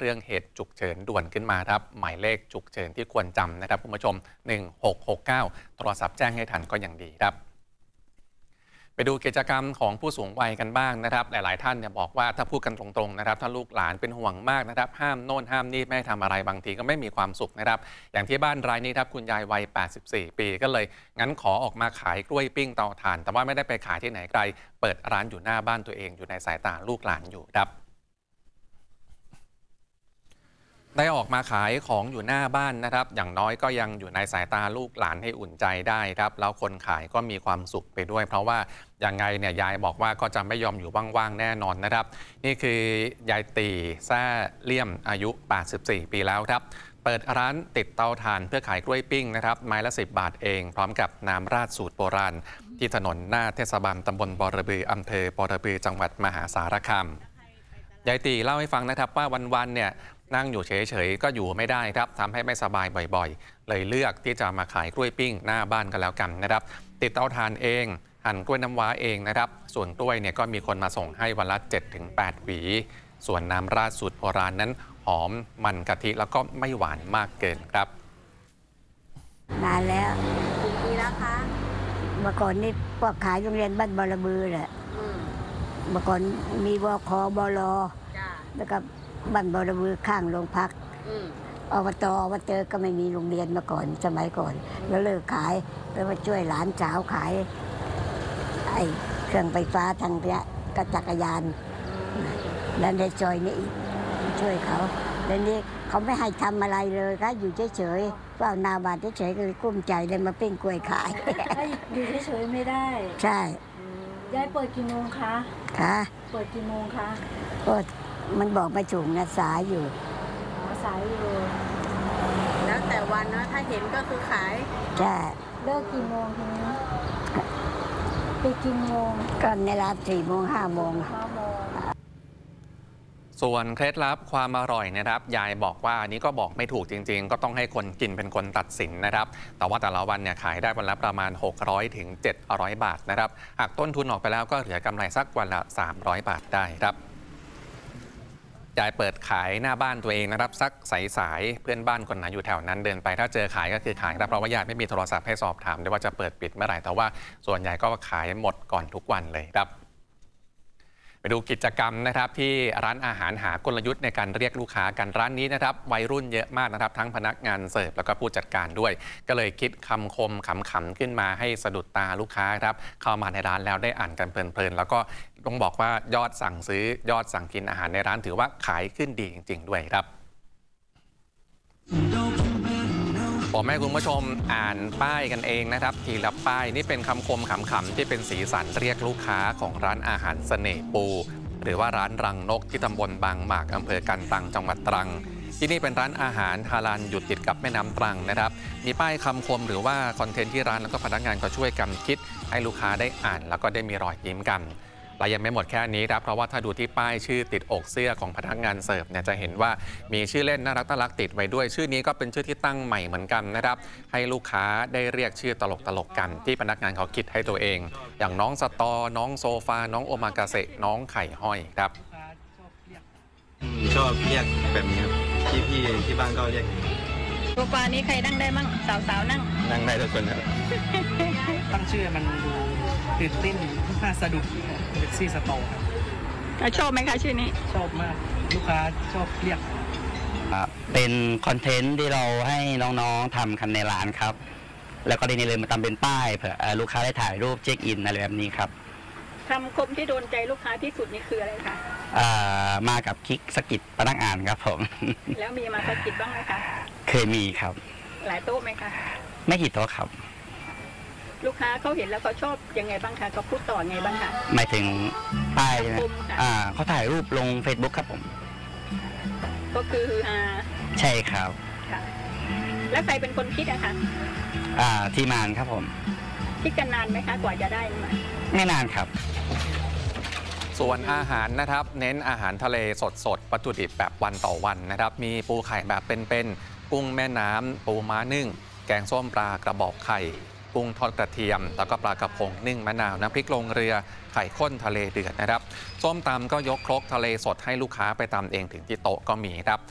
เรื่องเหตุฉุกเฉินด่วนขึ้นมาครับหมายเลขฉุกเฉินที่ควรจำนะครับคุณผู้ชม1669โทรศัพท์แจ้งให้ทันก็ยังดีครับไปดูกิจกรรมของผู้สูงวัยกันบ้างนะครับหลายๆท่านเนี่ยบอกว่าถ้าพูดกันตรงๆนะครับถ้าลูกหลานเป็นห่วงมากนะครับห้ามโน่นห้ามนี่ไม่ให้ทำอะไรบางทีก็ไม่มีความสุขนะครับอย่างที่บ้านรายนี้ครับคุณยายวัย84ปีก็เลยงั้นขอออกมาขายกล้วยปิ้งเตาถ่านแต่ว่าไม่ได้ไปขายที่ไหนไกลเปิดร้านอยู่หน้าบ้านตัวเองอยู่ในสายตาลูกหลานอยู่ครับได้ออกมาขายของอยู่หน้าบ้านนะครับอย่างน้อยก็ยังอยู่ในสายตาลูกหลานให้อุ่นใจได้ครับแล้วคนขายก็มีความสุขไปด้วยเพราะว่ายังไงเนี่ยยายบอกว่าก็จะไม่ยอมอยู่ว่างๆแน่นอนนะครับนี่คือยายตีแซ่เลี่ยมอายุ84ปีแล้วครับเปิดร้านติดเตาถ่านเพื่อขายกล้วยปิ้งนะครับไม้ละ10 บาทเองพร้อมกับน้ำราดสูตรโบราณที่ถนนหน้าเทศบาลตำบลบอระบืออำเภอบอระบือจังหวัดมหาสารคามยายตีเล่าให้ฟังนะครับว่าวันๆเนี่ยนั่งอยู่เฉยๆก็อยู่ไม่ได้ครับทำให้ไม่สบายบ่อยๆเลยเลือกที่จะมาขายกล้วยปิ้งหน้าบ้านกันแล้วกันนะครับติดเตาถ่านเองหั่นกล้วยน้ำว้าเองนะครับส่วนกล้วยเนี่ยก็มีคนมาส่งให้วันละ 7-8 หวีส่วนน้ำราดสูตรโบราณนั้นหอมมันกะทิแล้วก็ไม่หวานมากเกินครับนานแล้วกี่ปีแล้วคะเมื่อก่อนนี่พวกขายโรงเรียนบ้านบอระบือแหละเมื่อก่อนมีบคบลแล้วก็บ้านบอระบือข้างโรงพักอบตว่าเจอก็ไม่มีโรงเรียนมาก่อนสมัยก่อนแล้วเลิกขายแล้วมาช่วยหลานสาวขายไอ้เครื่องไฟฟ้าทางเนี้ยก็จักรยานแล้วในซอยนี้ช่วยเขาแล้วนี่เขาไม่ให้ทำอะไรเลยก็อยู่เฉยๆเฝ้านาบานเฉยๆก็เลยกุ้มใจเลยมาปิ้งกล้วยขายอยู่เฉยๆไม่ได้ใช่ยายเปิดกี่โมงคะค่ะเปิดกี่โมงคะเปิดมันบอกไม่ถูกนะสายอยู่สายอยู่แล้วแต่วันนะถ้าเห็นก็คือขายใช่เลิกกี่โมงทีนี้ปิดกี่โมงก็ในร้าน4 โมง 5 โมงส่วนเคล็ดลับความอร่อยนะครับยายบอกว่านี้ก็บอกไม่ถูกจริงๆก็ต้องให้คนกินเป็นคนตัดสินนะครับแต่ว่าแต่ละวันเนี่ยขายได้วันละประมาณ600 ถึง 700 บาทนะครับหากต้นทุนออกไปแล้วก็เหลือกำไรสักวันละ300 บาทได้ครับยายเปิดขายหน้าบ้านตัวเองนะครับสักสายเพื่อนบ้านคนไหนอยู่แถวนั้นเดินไปถ้าเจอขายก็คือขายครับเพราะว่าญาติไม่มีโทรศัพท์ให้สอบถามด้วยว่าจะเปิดปิดเมื่อไหร่แต่ว่าส่วนใหญ่ก็ขายหมดก่อนทุกวันเลยครับไปดูกิจกรรมนะครับที่ร้านอาหารหากลยุทธ์ในการเรียกลูกค้ากันร้านนี้นะครับวัยรุ่นเยอะมากนะครับทั้งพนักงานเสิร์ฟแล้วก็ผู้จัดการด้วยก็เลยคิดคำคมขำๆขึ้นมาให้สะดุดตาลูกค้าครับเข้ามาในร้านแล้วได้อ่านกันเพลินๆแล้วก็ต้องบอกว่ายอดสั่งซื้อยอดสั่งกินอาหารในร้านถือว่าขายขึ้นดีจริงๆด้วยครับผมให้คุณผู้ชมอ่านป้ายกันเองนะครับทีละป้ายนี่เป็นคำคมขำๆที่เป็นสีสันเรียกลูกค้าของร้านอาหารเสน่ห์ปูหรือว่าร้านรังนกที่ตำบลบางหมากอำเภอกันตังจังหวัดตรังที่นี่เป็นร้านอาหารฮาลาลอยู่ติดกับแม่น้ำตรังนะครับมีป้ายคำคมหรือว่าคอนเทนต์ที่ร้านแล้วก็พนักงานก็ช่วยกันคิดให้ลูกค้าได้อ่านแล้วก็ได้มีรอยยิ้มกันและยังไม่หมดแค่นี้ครับเพราะว่าถ้าดูที่ป้ายชื่อติดอกเสื้อของพนักงานเสิร์ฟเนี่ยจะเห็นว่ามีชื่อเล่นน่ารักติดไว้ด้วยชื่อนี้ก็เป็นชื่อที่ตั้งใหม่เหมือนกันนะครับให้ลูกค้าได้เรียกชื่อตลกกันที่พนักงานเขาคิดให้ตัวเองอย่างน้องสตอน้องโซฟาน้องโอมากาเสะน้องไข่ห้อยครับชอบเรียกแบบนี้ครับพี่ที่บ้านก็เรียกโซฟานี้ใครนั่งได้มั่งสาวๆนั่งได้ทุกคนครับตั้งชื่อมันดูตื่นเต้นน่าสะดุดเซ็กซี่สโตร์ชอบไหมคะชื่อนี้ชอบมากลูกค้าชอบเรียกเป็นคอนเทนต์ที่เราให้น้องๆทำกันในร้านครับแล้วก็เลยมาทำเป็นป้ายเผื่อลูกค้าได้ถ่ายรูปเช็คอินอะไรแบบนี้ครับคำคมที่โดนใจลูกค้าที่สุดนี่คืออะไรคะมากับคลิกสกิดพนักงานครับผมแล้วมีมาสกิดบ้างไหมคะเคยมีครับหลายโต๊ะไหมคะไม่กี่โต๊ะครับลูกค้าเขาเห็นแล้วเขาชอบยังไงบ้างคะเขาพูดต่อไงบ้างคะหมายถึงป้ายใช่ไหมเขาถ่ายรูปลง Facebook ครับผมก็คือใช่ครับแล้วใครเป็นคนคิดอะคะทีมงานครับผมคิดกันนานไหมคะกว่าจะได้มาไม่นานครับส่วนอาหารนะครับเน้นอาหารทะเลสดวัตถุดิบแบบวันต่อวันนะครับมีปูไข่แบบเป็นๆกุ้งแม่น้ำปูม้านึ่งแกงส้มปลากระบอกไข่กุ้งทอดกระเทียมแล้วก็ปลากระพงนึ่งมะนาวน้ำพริกลงเรือไข่ข้นทะเลเดือดนะครับส้มตำก็ยกครกทะเลสดให้ลูกค้าไปตำเองถึงที่โต๊ะก็มีครับ